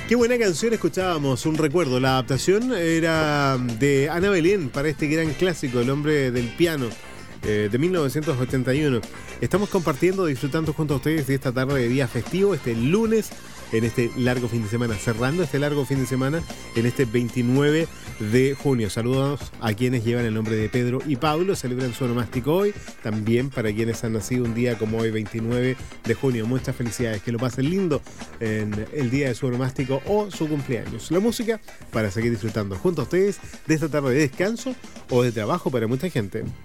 Qué buena canción escuchábamos, un recuerdo. La adaptación era de Ana Belén para este gran clásico, El hombre del piano, de 1981. Estamos compartiendo, disfrutando junto a ustedes de esta tarde de día festivo, este lunes, en este largo fin de semana, cerrando este largo fin de semana, en este 29 de junio. Saludos a quienes llevan el nombre de Pedro y Pablo, celebran su onomástico hoy, también para quienes han nacido un día como hoy, 29 de junio. Muchas felicidades, que lo pasen lindo en el día de su onomástico o su cumpleaños. La música para seguir disfrutando junto a ustedes de esta tarde de descanso o de trabajo para mucha gente.